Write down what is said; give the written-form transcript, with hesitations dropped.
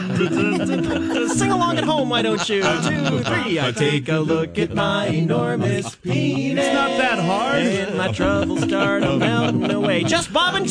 Sing along at home, why don't you? 2, 3. I take a look at my enormous penis. It's not that hard. And my troubles start melting away. Just Bob and